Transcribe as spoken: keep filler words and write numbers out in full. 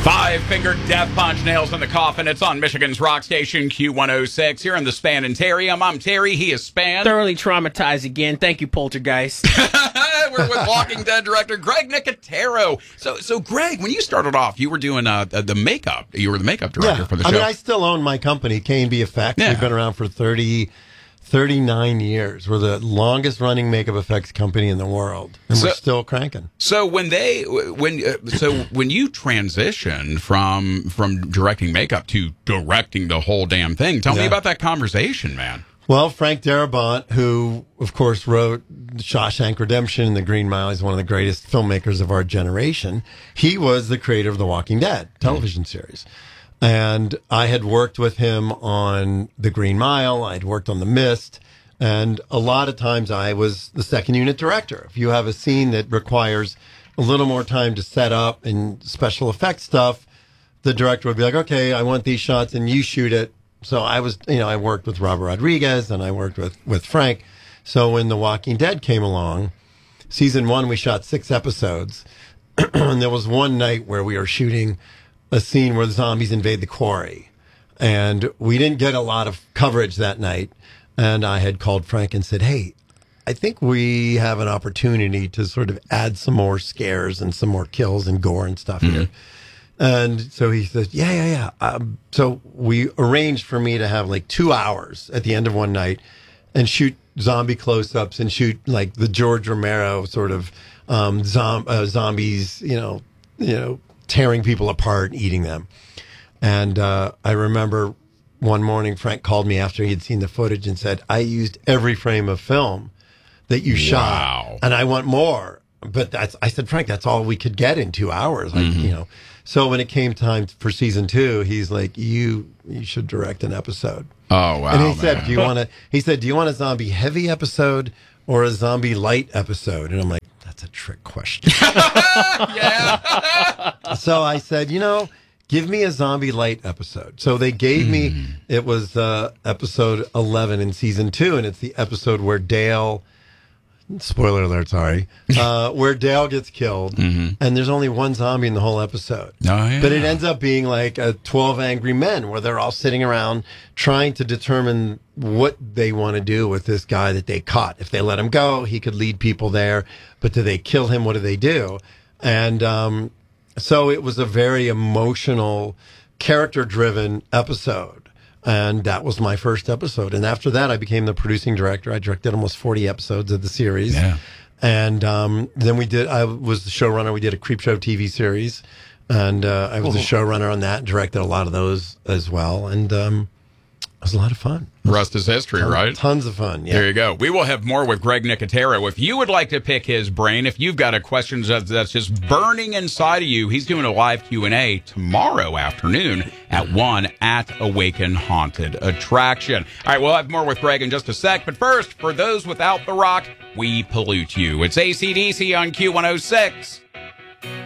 Five-fingered death punch, nails in the coffin. It's on Michigan's rock station, Q one oh six. Here in the Spanitarium, I'm Terry. He is Span. Thoroughly traumatized again. Thank you, Poltergeist. We're with Walking Dead director Greg Nicotero. So, so Greg, when you started off, you were doing uh, the makeup. You were the makeup director yeah. for the show. I mean, I still own my company, K and B Effects. Yeah. We've been around for thirty, thirty-nine years. We're the longest-running makeup effects company in the world, and So- we're still cranking. So when they when uh, so when you transitioned from from directing makeup to directing the whole damn thing, tell me Yeah. about that conversation, man. Well, Frank Darabont, who, of course, wrote Shawshank Redemption and The Green Mile, is one of the greatest filmmakers of our generation. He was the creator of The Walking Dead television series. And I had worked with him on The Green Mile. I'd worked on The Mist. And a lot of times I was the second unit director. If you have a scene that requires a little more time to set up and special effects stuff, the director would be like, okay, I want these shots and you shoot it. So I was, you know, I worked with Robert Rodriguez and I worked with, with Frank. So when The Walking Dead came along, season one, we shot six episodes. And there was one night where we were shooting a scene where the zombies invade the quarry. And we didn't get a lot of coverage that night. And I had called Frank and said, hey, I think we have an opportunity to sort of add some more scares and some more kills and gore and stuff here. And so he said, yeah, yeah, yeah. Um, so we arranged for me to have like two hours at the end of one night and shoot zombie close-ups and shoot like the George Romero sort of um, zom- uh, zombies, you know, you know, tearing people apart, eating them. And uh, I remember one morning Frank called me after he had seen the footage and said, I used every frame of film that you shot, Wow. and I want more. But that's, I said, Frank, that's all we could get in two hours. Like, you know. So when it came time for season two, he's like, you you should direct an episode. Oh wow! And he man. said, do you want to, he said, do you want a zombie heavy episode or a zombie light episode? And I'm like, that's a trick question. yeah. So I said, you know, give me a zombie light episode. So they gave me, it was uh, episode eleven in season two, and it's the episode where Dale, spoiler alert, sorry, uh, where Dale gets killed, and there's only one zombie in the whole episode. Oh, yeah. But it ends up being like a twelve Angry Men, where they're all sitting around trying to determine what they want to do with this guy that they caught. If they let him go, he could lead people there. But do they kill him? What do they do? And um, so it was a very emotional, character-driven episode. And that was my first episode. And after that, I became the producing director. I directed almost forty episodes of the series. Yeah. And um, then we did, I was the showrunner. We did a Creepshow T V series. And uh, I was the showrunner on that, directed a lot of those as well. And um, it was a lot of fun. Rest is history, Tons, right? Tons of fun. Yeah. There you go. We will have more with Greg Nicotero. If you would like to pick his brain, if you've got a question that- that's just burning inside of you, he's doing a live Q and A tomorrow afternoon at one at Awaken Haunted Attraction. All right, we'll have more with Greg in just a sec. But first, for those without the rock, we pollute you. It's A C D C on Q one oh six.